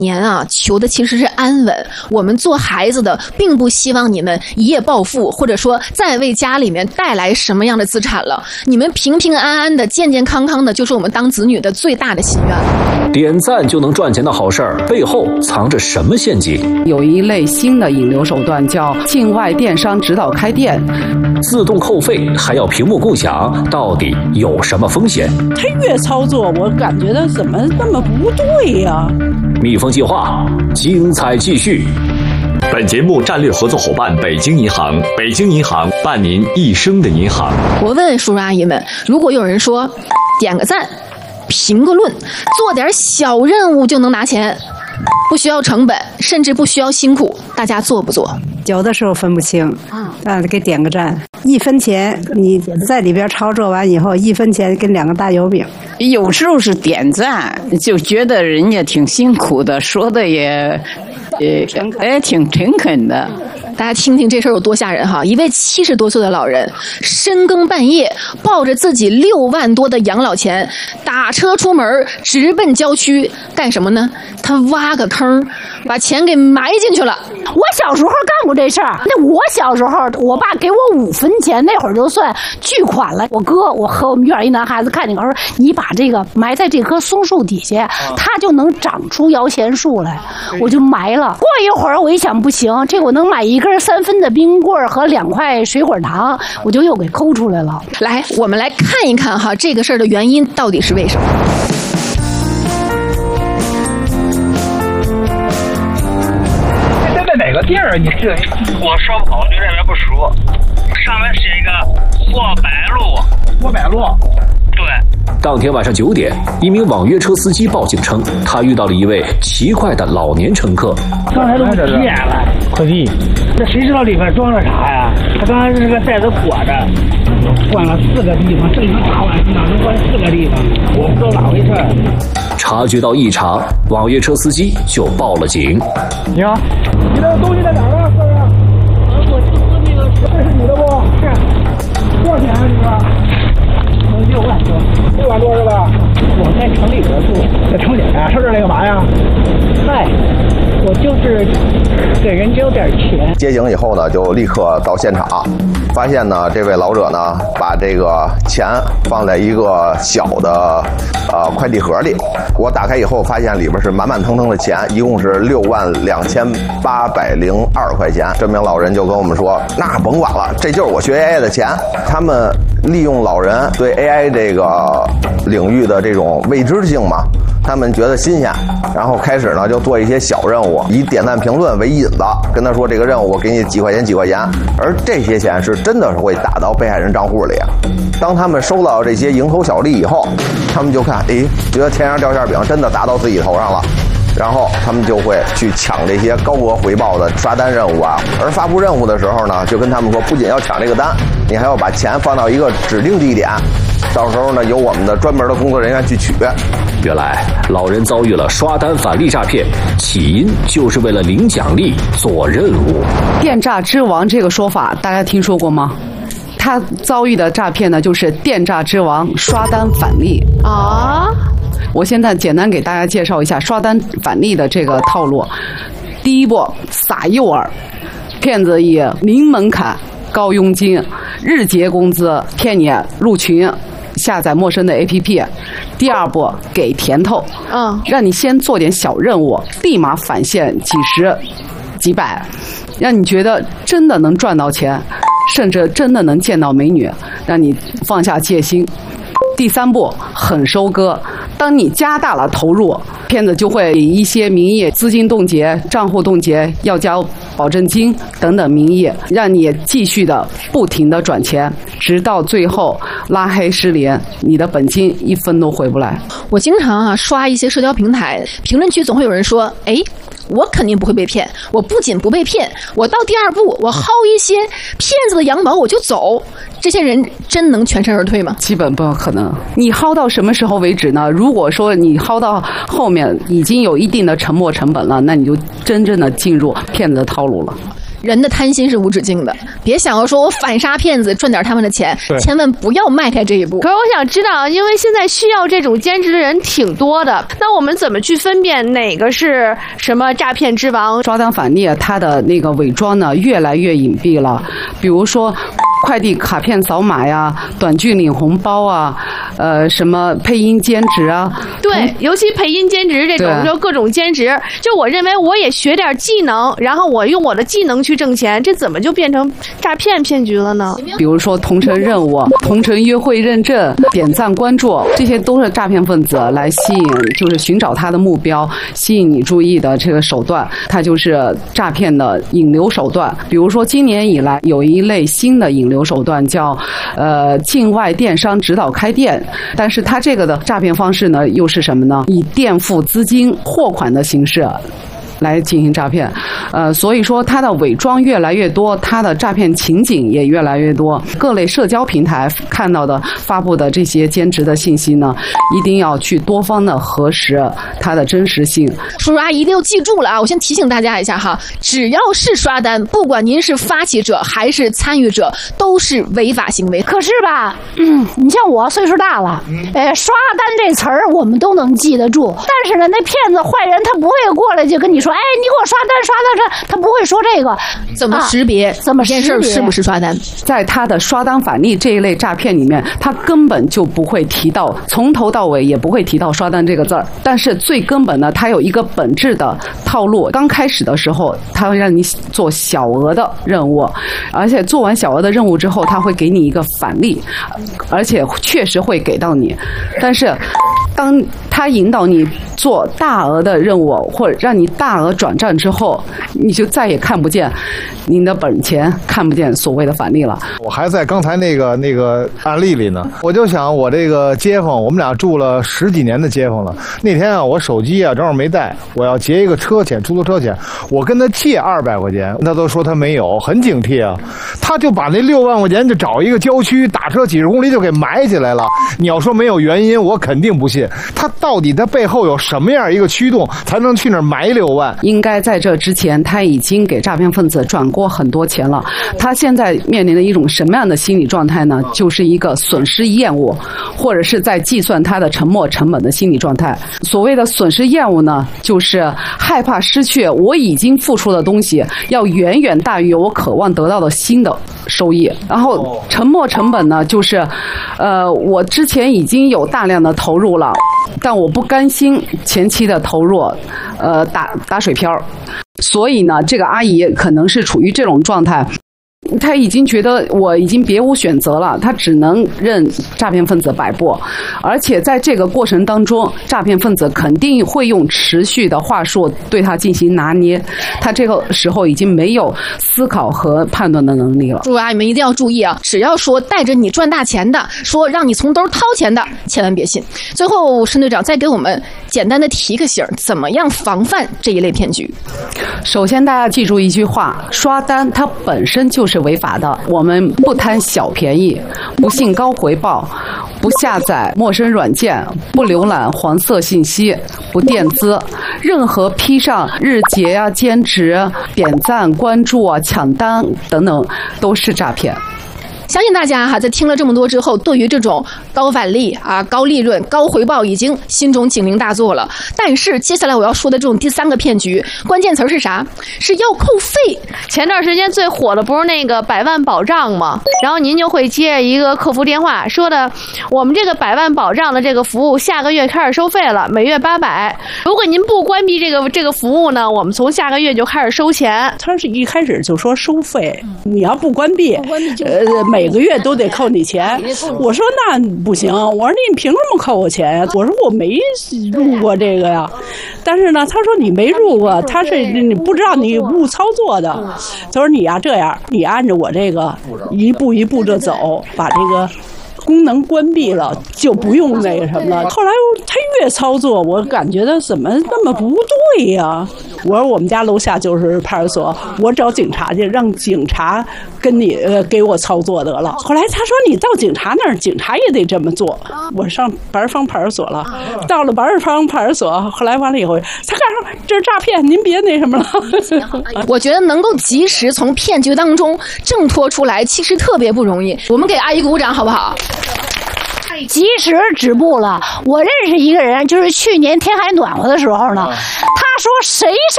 年啊，求的其实是安稳。我们做孩子的，并不希望你们一夜暴富，或者说再为家里面带来什么样的资产了。你们平平安安的、健健康康的，就是我们当子女的最大的心愿了。 点赞就能赚钱的好事儿，背后藏着什么陷阱？ 有一类新的引流手段叫境外电商指导开店， 自动扣费还要屏幕共享，到底有什么风险？ 他越操作，我感觉他怎么那么不对呀？ 蜜蜂计划，精彩继续。 本节目战略合作伙伴北京银行，北京银行伴您一生的银行。 我问叔叔阿姨们，如果有人说点个赞、评个论、做点小任务就能拿钱，不需要成本，甚至不需要辛苦，大家做不做？ 有的时候分不清，给点个赞，1分钱你在里边操作完以后，1分钱跟2个大油饼。 有时候是点赞，就觉得人家挺辛苦的，说的也挺诚恳的。 大家听听这事儿有多吓人哈！一位70多岁的老人，深更半夜抱着自己6万多的养老钱，打车出门，直奔郊区，干什么呢？他挖个坑，把钱给埋进去了。 我小时候干过这事儿。那我小时候，我爸给我5分钱，那会儿就算巨款了。我和我们院一男孩子看见，我说你把这个埋在这棵松树底下，它就能长出摇钱树来。我就埋了。过一会儿我一想，不行，这我能买1根3分的冰棍和2块水果糖，我就又给抠出来了。 来，我们来看一看哈，这个事儿的原因到底是为什么？ 这在哪个地儿？你这我说不好，对这边不熟。上面写一个霍百路。 霍百路。 对。 当天晚上9点，一名网约车司机报警称，他遇到了一位奇怪的老年乘客。 刚才都不急眼了，快递，这谁知道里边装了啥呀？他刚才这个袋子裹着，换了4个地方，正常打完哪能换4个地方？我不知道咋回事。 察觉到异常，网约车司机就报了警。 你好，你的东西在哪儿啊，哥哥？我就说那个，这是你的不？是。多少钱啊，你说？6万多，6万多是吧？我在城里边住，在城里啊，上这儿来干嘛呀？嗨，我就是给人交点钱。 接警以后呢，就立刻到现场，发现呢，这位老者呢，把这个钱放在一个小的快递盒里。我打开以后，发现里边是满满腾腾的钱，一共是62802块钱。这名老人就跟我们说：“那甭管了，这就是我学 AI 的钱。”他们利用老人对 AI 这个领域的这种未知性嘛，他们觉得新鲜，然后开始呢就做一些小任务，以点赞评论为引子，跟他说这个任务我给你几块钱几块钱，而这些钱是真的是会打到被害人账户里。当他们收到这些蝇头小利以后，他们就看，觉得天上掉馅饼真的打到自己头上了。然后他们就会去抢这些高额回报的刷单任务啊，而发布任务的时候呢，就跟他们说，不仅要抢这个单，你还要把钱放到一个指定地点，到时候呢由我们的专门的工作人员去取。 原来老人遭遇了刷单返利诈骗，起因就是为了领奖励做任务。 电诈之王这个说法大家听说过吗？他遭遇的诈骗呢，就是电诈之王刷单返利啊。我现在简单给大家介绍一下刷单返利的这个套路。第一步，撒诱饵，骗子以零门槛、高佣金、日结工资骗你入群，下载陌生的 APP。第二步，给甜头，让你先做点小任务，立马返现几十、几百，让你觉得真的能赚到钱，甚至真的能见到美女，让你放下戒心。第三步，狠收割。当你加大了投入，骗子就会以一些名义资金冻结、账户冻结、要交保证金等等名义，让你继续的不停的转钱，直到最后拉黑失联，你的本金1分都回不来。 我经常刷一些社交平台，评论区总会有人说，我肯定不会被骗，我不仅不被骗，我到第2步，我薅一些骗子的羊毛我就走。这些人真能全身而退吗？ 基本不可能。你薅到什么时候为止呢？如果说你薅到后面已经有一定的沉没成本了，那你就真正的进入骗子的套路了。 人的贪心是无止境的，别想要说我反杀骗子赚点他们的钱，千万不要迈开这一步。 可是我想知道，因为现在需要这种兼职的人挺多的，那我们怎么去分辨哪个是什么诈骗之王？ 刷单返利它的那个伪装呢越来越隐蔽了，比如说快递卡片扫码呀，短剧领红包啊，什么配音兼职啊， 对，尤其配音兼职这种，就各种兼职，就我认为我也学点技能，然后我用我的技能去挣钱，这怎么就变成诈骗骗局了呢？ 比如说同城任务、同城约会认证、点赞关注，这些都是诈骗分子来吸引，就是寻找他的目标，吸引你注意的这个手段，它就是诈骗的引流手段。比如说今年以来有一类新的引流手段叫境外电商指导开店，但是它这个的诈骗方式呢又是什么呢？以垫付资金货款的形式来进行诈骗，所以说它的伪装越来越多，它的诈骗情景也越来越多。各类社交平台看到的发布的这些兼职的信息呢，一定要去多方的核实它的真实性。 叔叔阿姨一定要记住了啊！我先提醒大家一下哈，只要是刷单，不管您是发起者还是参与者，都是违法行为。 可是吧，你像我岁数大了，刷单这词儿我们都能记得住，但是呢，那骗子坏人他不会过来就跟你说，你给我刷单刷到这，他不会说这个。 怎么识别？怎么识别这件事是不是刷单？ 在他的刷单返利这一类诈骗里面，他根本就不会提到，从头到尾也不会提到刷单这个字儿。但是最根本的，它有一个本质的套路。刚开始的时候，他会让你做小额的任务，而且做完小额的任务之后，他会给你一个返利，而且确实会给到你。但是当他引导你做大额的任务，或者让你大额转账之后，你就再也看不见您的本钱，看不见所谓的返利了。 我还在刚才那个案例里呢，我就想我这个街坊，我们俩住了10几年的街坊了。那天啊，我手机啊正好没带，我要结一个车钱，出租车钱，我跟他借200块钱，他都说他没有，很警惕啊。他就把那6万块钱就找一个郊区，打车几十公里就给埋起来了。你要说没有原因，我肯定不信。他到底他背后有什么样一个驱动，才能去那儿埋6万？ 应该在这之前，他已经给诈骗分子转过很多钱了。他现在面临的一种什么样的心理状态呢？就是一个损失厌恶，或者是在计算他的沉没成本的心理状态。所谓的损失厌恶呢，就是害怕失去我已经付出的东西，要远远大于我渴望得到的新的收益。然后沉没成本呢，就是我之前已经有大量的投入了，但我不甘心前期的投入打水漂，所以呢，这个阿姨可能是处于这种状态。他已经觉得我已经别无选择了，他只能任诈骗分子摆布，而且在这个过程当中，诈骗分子肯定会用持续的话术对他进行拿捏，他这个时候已经没有思考和判断的能力了。 诸位阿姨们一定要注意啊！只要说带着你赚大钱的，说让你从兜掏钱的，千万别信。最后，申队长再给我们简单的提个醒，怎么样防范这一类骗局？ 首先，大家记住一句话：刷单它本身就是违法的。我们不贪小便宜，不信高回报，不下载陌生软件，不浏览黄色信息，不垫资。任何披上日结啊、兼职、点赞、关注啊、抢单等等，都是诈骗。 相信大家哈，在听了这么多之后，对于这种高返利啊、高利润、高回报，已经心中警铃大作了。但是接下来我要说的这种第3个骗局，关键词是啥？是要扣费。 前段时间最火的不是那个100万保障吗？然后您就会接一个客服电话，说的我们这个100万保障的这个服务下个月开始收费了，每月800。如果您不关闭这个服务呢，我们从下个月就开始收钱。 他是一开始就说收费，你要不关闭，每个月都得扣你钱。我说那不行，我说你凭什么扣我钱呀？我说我没入过这个呀。但是呢，他说你没入过，他是你不知道你误操作的。他说你呀这样，你按照我这个一步一步的走，把这个功能关闭了，就不用那个什么了。后来他越操作，我感觉他怎么那么不对呀？ 我说我们家楼下就是派出所，我找警察去，让警察跟你给我操作得了。后来他说你到警察那儿，警察也得这么做。我上白方派出所了，到了白方派出所，后来完了以后，他告诉这是诈骗，您别那什么了。 我觉得能够及时从骗局当中挣脱出来，其实特别不容易。我们给阿姨鼓掌好不好？ 及时止步了。我认识一个人，就是去年天还暖和的时候呢，他说谁